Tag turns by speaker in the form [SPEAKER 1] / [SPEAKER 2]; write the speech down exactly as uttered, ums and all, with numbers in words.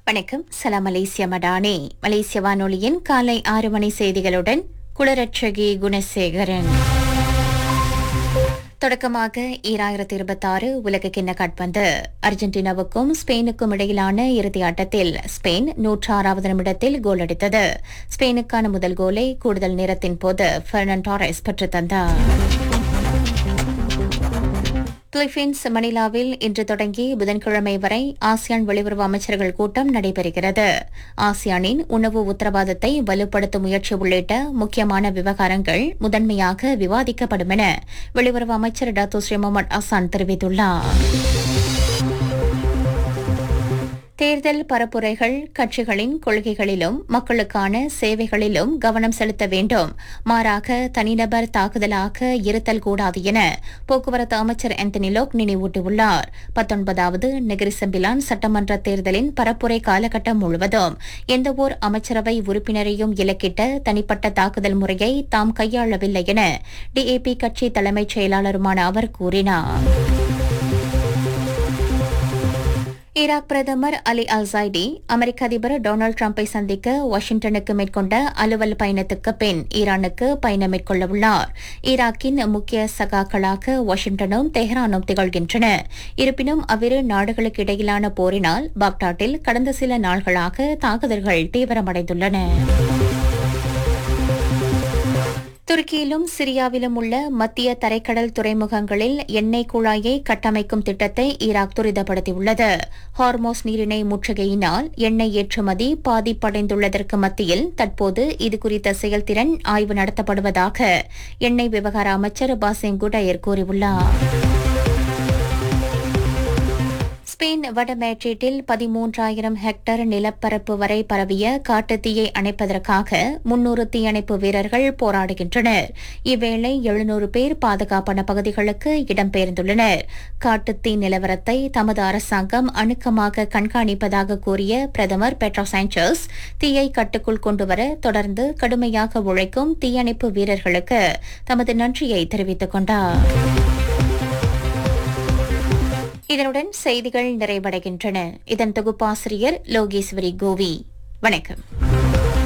[SPEAKER 1] வணக்கம். சலாம் மலேசிய மடானே. மலேசிய வானொலியின் காலை ஆறு மணி செய்திகளுடன் குளரட்சகி குணசேகரன். தொடக்கமாக ஈராயிரத்தி இருபத்தி ஆறு உலக கிண்ண காற்பந்து. அர்ஜென்டினாவுக்கும் ஸ்பெயினுக்கும் இடையிலான இறுதி ஆட்டத்தில் ஸ்பெயின் நூற்று ஆறாவது நிமிடத்தில் கோல் அடித்தது. ஸ்பெயினுக்கான முதல் கோலை கூடுதல் நேரத்தின் போது பெர்னாண்டோ டாரெஸ் பெற்றுத் தந்தார். பிலிப்பீன்ஸ் மணிலாவில் இன்று தொடங்கி புதன்கிழமை வரை ஆசியான் வெளியுறவு அமைச்சர்கள் கூட்டம் நடைபெறுகிறது. ஆசியானின் உணவு உத்தரவாதத்தை வலுப்படுத்தும் முயற்சி உள்ளிட்ட முக்கியமான விவகாரங்கள் முதன்மையாக விவாதிக்கப்படும் என வெளியுறவு அமைச்சர் டாக்டர் ஸ்ரீ முகமது அசான் தெரிவித்துள்ளார். தேர்தல் பரப்புரைகள் கட்சிகளின் கொள்கைகளிலும் மக்களுக்கான சேவைகளிலும் கவனம் செலுத்த வேண்டும், மாறாக தனிநபர் தாக்குதலாக இருத்தல் கூடாது என போக்குவரத்து அமைச்சர் ஆந்தனி லோக் நினைவூட்டியுள்ளார். பத்தொன்பதாவது நெகிரி செம்பிலான் சட்டமன்ற தேர்தலின் பரப்புரை காலகட்டம் முழுவதும் எந்தவோர் அமைச்சரவை உறுப்பினரையும் இலக்கிட்ட தனிப்பட்ட தாக்குதல் முறையை தாம் கையாளவில்லை என டிஏபி கட்சி தலைமைச் செயலாளருமான அவர் கூறினார். ஈராக் பிரதமர் அலி அல் ஜைடி அமெரிக்க அதிபர் டொனால்டு டிரம்பை சந்திக்க வாஷிங்டனுக்கு மேற்கொண்ட அலுவல் பயணத்துக்கு பின் ஈரானுக்கு பயணம் மேற்கொள்ள உள்ளார். ஈராக்கின் முக்கிய சகாக்களாக வாஷிங்டனும் தெஹ்ரானும் திகழ்கின்றன. இருப்பினும் அவ்விரு நாடுகளுக்கு இடையிலான போரினால் பாக்தாட்டில் கடந்த சில நாள்களாக தாக்குதல்கள் தீவிரமடைந்துள்ளன. துருக்கியிலும் சிரியாவிலும் உள்ள மத்திய தரைக்கடல் துறைமுகங்களில் எண்ணெய் குழாயை கட்டமைக்கும் திட்டத்தை ஈராக் துரிதப்படுத்தியுள்ளது. ஹார்மோஸ் நீரிணை முற்றுகையினால் எண்ணெய் ஏற்றுமதி பாதிப்படைந்துள்ளதற்கு மத்தியில் தற்போது இதுகுறித்த செயல்திறன் ஆய்வு நடத்தப்படுவதாக எண்ணெய் விவகார அமைச்சர் பாசிம் குடையர் கூறியுள்ளார். ஸ்பெயின் வடமேட்ரிட்டில் பதிமூன்றாயிரம் ஹெக்டேர் நிலப்பரப்பு வரை பரவிய காட்டுத்தீயை அணைப்பதற்காக முன்னூறு தீயணைப்பு வீரர்கள் போராடுகின்றனர். இவ்வேளை எழுநூறு பேர் பாதுகாப்பான பகுதிகளுக்கு இடம்பெயர்ந்துள்ளனர். காட்டுத்தீ நிலவரத்தை தமது அரசாங்கம் அணுக்கமாக கண்காணிப்பதாக கூறிய பிரதமர் பெட்ரோ சாnchez தீயை கட்டுக்குள் கொண்டுவர தொடர்ந்து கடுமையாக உழைக்கும் தீயணைப்பு வீரர்களுக்கு தமது நன்றியை தெரிவித்துக் கொண்டார். இதனுடன் செய்திகள் நிறைவடைகின்றன. இதன் தொகுப்பாசிரியர் லோகேஸ்வரி கோவி. வணக்கம்.